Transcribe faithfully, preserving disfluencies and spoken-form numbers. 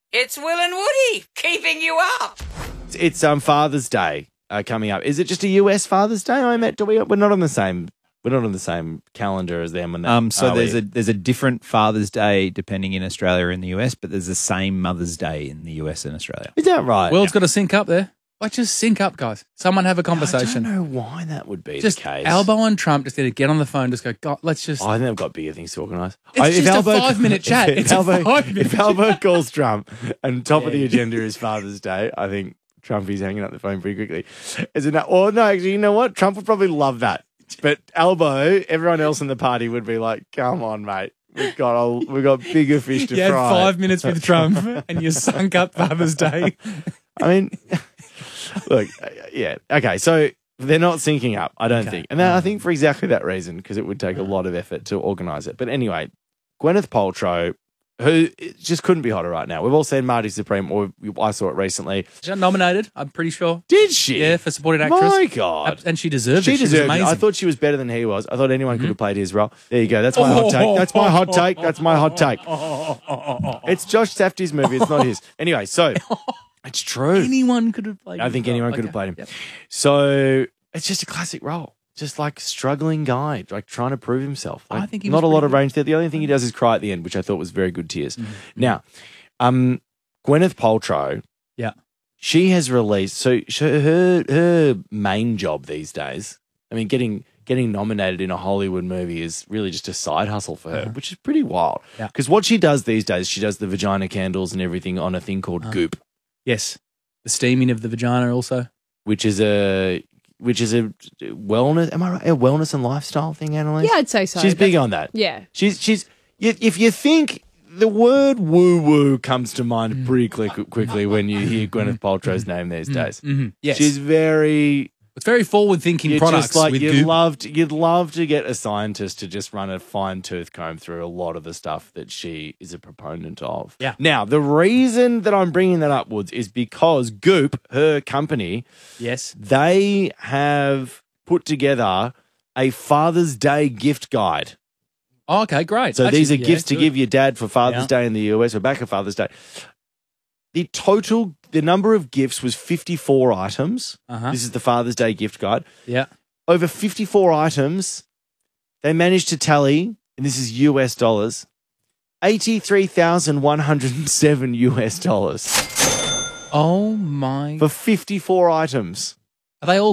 It's Will and Woody keeping you up. It's um Father's Day uh, coming up. Is it just a U S Father's Day? I met. Do we? We're not on the same. We're not on the same calendar as them. And that, Um, so there's we? a there's a different Father's Day depending in Australia and the U S, but there's the same Mother's Day in the U S and Australia. Is that right? World's got to sync up there. Like, just sync up, guys. Someone have a conversation. I don't know why that would be Just the case. Albo and Trump just need to get on the phone. Just go. God, let's just. Oh, I think they've got bigger things to organise. It's I- just a five-minute chat. If, It's a Albo, five-minute if Albo calls Trump and top of the agenda is Father's Day, I think Trumpy's hanging up the phone pretty quickly. Is it not? Or no, actually, you know what? Trump would probably love that. But Albo, everyone else in the party would be like, "Come on, mate, we've got a, we've got bigger fish to You had fry." five minutes with Trump and you sunk up Father's Day. I mean, look, uh, yeah, okay, so they're not syncing up, I don't Okay. think, and that, I think for exactly that reason, because it would take a lot of effort to organise it. But anyway, Gwyneth Paltrow, who just couldn't be hotter right now. We've all seen Marty Supreme, or I saw it recently. She got nominated, I'm pretty sure. Did she? Yeah, for supporting actress. My God. And she deserved She it. She was deserved it. amazing. I thought she was better than he was. I thought anyone could have played his role. There you go. That's my hot take. That's my hot take. That's my hot take. It's Josh Safdie's movie. It's not his. Anyway, so it's true. Anyone could have played I him think well. anyone could Okay. have played him. Yep. So it's just a classic role. Just like struggling guy, like trying to prove himself. Like, I think he not was a lot pretty of good. range there. The only thing he does is cry at the end, which I thought was very good tears. Mm-hmm. Now, um, Gwyneth Paltrow, Yeah. she has released. So sh- her her main job these days. I mean, getting getting nominated in a Hollywood movie is really just a side hustle for her, which is pretty wild. Yeah. Because what she does these days, she does the vagina candles and everything on a thing called Goop, Yes. The steaming of the vagina also. which is a which is a wellness. Am I right? A wellness and lifestyle thing, Annalise? Yeah, I'd say so. She's big That's- on that. Yeah. She's she's. y- If you think the word woo woo comes to mind pretty quick, quickly when you hear Gwyneth Paltrow's name these days. Mm-hmm. Yes. She's very. It's very forward-thinking You're products just like with you'd Goop. love to, you'd love to get a scientist to just run a fine tooth comb through a lot of the stuff that she is a proponent of. Yeah. Now the reason that I'm bringing that up, Woods, is because Goop, her company, Yes. they have put together a Father's Day gift guide. Oh, okay, great. So Actually, these are yeah, gifts to good. give your dad for Father's Yeah. Day in the U S or back at Father's Day. The total, the number of gifts was fifty-four items. Uh-huh. This is the Father's Day gift guide. Yeah. Over fifty-four items, they managed to tally, and this is U S dollars, eighty-three thousand one hundred seven U S dollars Oh, my. for fifty-four items. Are they all